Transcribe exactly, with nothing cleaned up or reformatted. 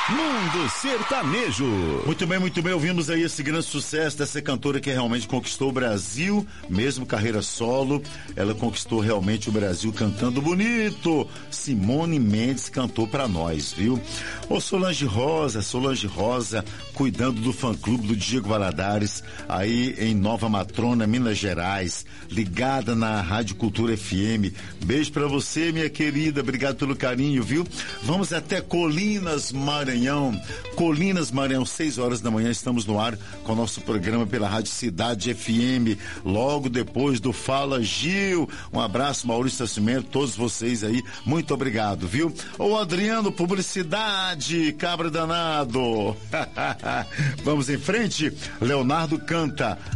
Mundo Sertanejo. Muito bem, muito bem, ouvimos aí esse grande sucesso dessa cantora que realmente conquistou o Brasil, mesmo carreira solo, ela conquistou realmente o Brasil cantando bonito. Simone Mendes cantou pra nós, viu? Ô Solange Rosa, Solange Rosa, cuidando do fã-clube do Diego Valadares, aí em Nova Matrona, Minas Gerais, ligada na Rádio Cultura F M. Beijo pra você, minha querida, obrigado pelo carinho, viu? Vamos até Colinas, Maranhão. Colinas, Maranhão, seis horas da manhã, estamos no ar com o nosso programa pela Rádio Cidade F M, logo depois do Fala Gil. Um abraço, Maurício Nascimento, todos vocês aí, muito obrigado, viu? Ô Adriano, publicidade, cabra danado. Vamos em frente, Leonardo canta